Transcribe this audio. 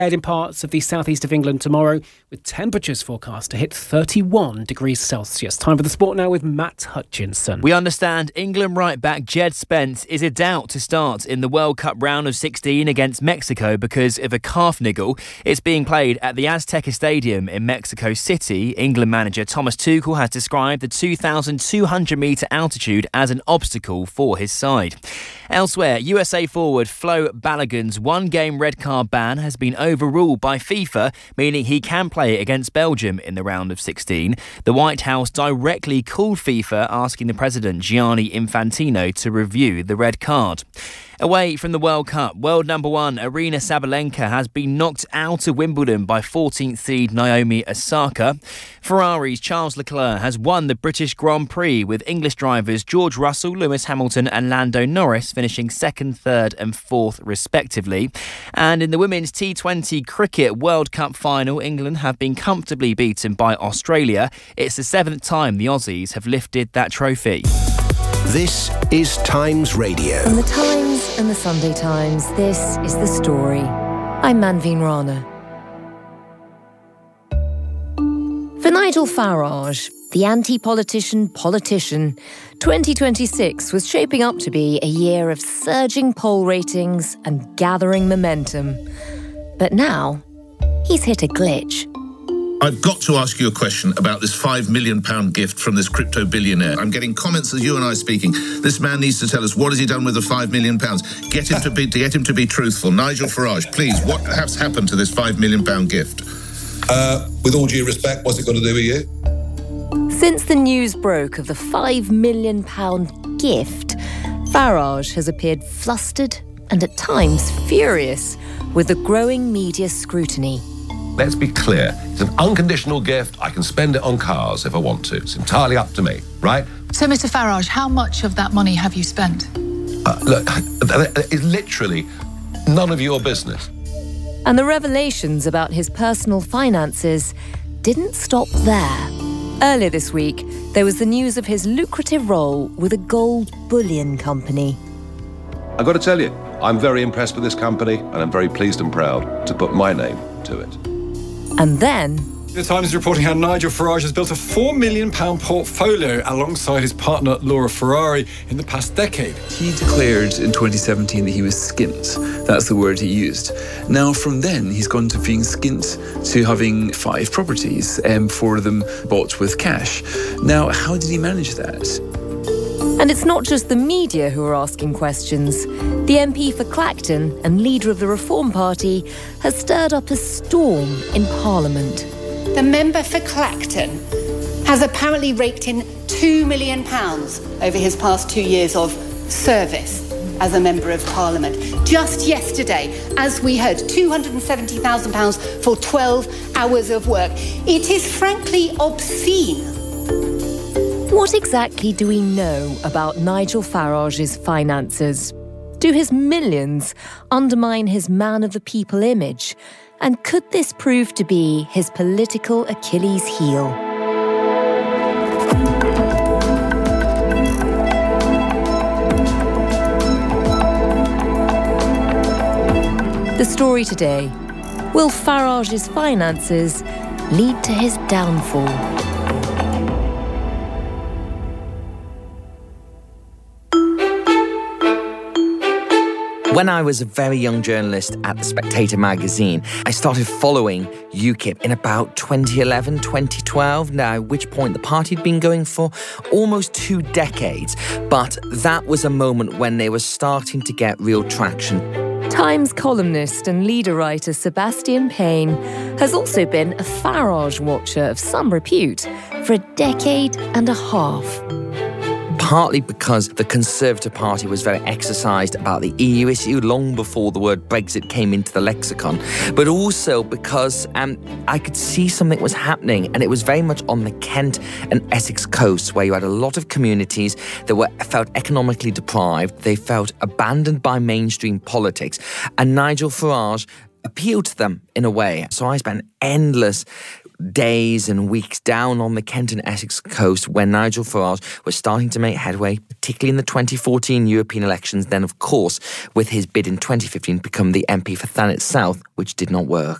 In parts of the southeast of England tomorrow, with temperatures forecast to hit 31 degrees Celsius. Time for the sport now with Matt Hutchinson. We understand England right-back Jed Spence is a doubt to start in the World Cup round of 16 against Mexico because of a calf niggle. It's being played at the Azteca Stadium in Mexico City. England manager Thomas Tuchel has described the 2,200-metre altitude as an obstacle for his side. Elsewhere, USA forward Flo Balogun's one-game red card ban has been overruled by FIFA, meaning he can play against Belgium in the round of 16. The White House directly called FIFA, asking the president Gianni Infantino to review the red card. Away from the World Cup, world number one Aryna Sabalenka has been knocked out of Wimbledon by 14th seed Naomi Osaka. Ferrari's Charles Leclerc has won the British Grand Prix with English drivers George Russell, Lewis Hamilton and Lando Norris finishing second, third and fourth respectively. And in the women's T20 cricket World Cup final, England have been comfortably beaten by Australia. It's the seventh time the Aussies have lifted that trophy. This is Times Radio. From the Times and the Sunday Times, this is The Story. I'm Manveen Rana. For Nigel Farage, the anti-politician politician, 2026 was shaping up to be a year of surging poll ratings and gathering momentum. But now, he's hit a glitch. I've got to ask you a question about this £5 million gift from this crypto billionaire. I'm getting comments as you and I are speaking. This man needs to tell us what has he done with the £5 million. Get him to be truthful. Nigel Farage, please, what has happened to this £5 million gift? With all due respect, what's it got to do with you? Since the news broke of the £5 million gift, Farage has appeared flustered and at times furious with the growing media scrutiny. Let's be clear, it's an unconditional gift. I can spend it on cars if I want to. It's entirely up to me, right? So, Mr. Farage, how much of that money have you spent? Look, it's literally none of your business. And the revelations about his personal finances didn't stop there. Earlier this week, there was the news of his lucrative role with a gold bullion company. I've got to tell you, I'm very impressed with this company and I'm very pleased and proud to put my name to it. And then... The Times is reporting how Nigel Farage has built a £4 million portfolio alongside his partner Laura Ferrari in the past decade. He declared in 2017 that he was skint. That's the word he used. Now, from then, he's gone to being skint to having 5 properties, 4 of them bought with cash. Now, how did he manage that? And it's not just the media who are asking questions. The MP for Clacton and leader of the Reform Party has stirred up a storm in Parliament. The member for Clacton has apparently raked in £2 million over his past 2 years of service as a Member of Parliament. Just yesterday, as we heard, £270,000 for 12 hours of work. It is frankly obscene. What exactly do we know about Nigel Farage's finances? Do his millions undermine his man of the people image? And could this prove to be his political Achilles heel? The story today. Will Farage's finances lead to his downfall? When I was a very young journalist at The Spectator magazine, I started following UKIP in about 2011, 2012, now at which point the party had been going for almost 2 decades. But that was a moment when they were starting to get real traction. Times columnist and leader writer Sebastian Payne has also been a Farage watcher of some repute for a decade and a half. Partly because the Conservative Party was very exercised about the EU issue long before the word Brexit came into the lexicon, but also because I could see something was happening, and it was very much on the Kent and Essex coasts, where you had a lot of communities that felt economically deprived, they felt abandoned by mainstream politics, and Nigel Farage appealed to them in a way. So I spent endless days and weeks down on the Kent and Essex coast when Nigel Farage was starting to make headway, particularly in the 2014 European elections, then of course with his bid in 2015 to become the MP for Thanet South, which did not work.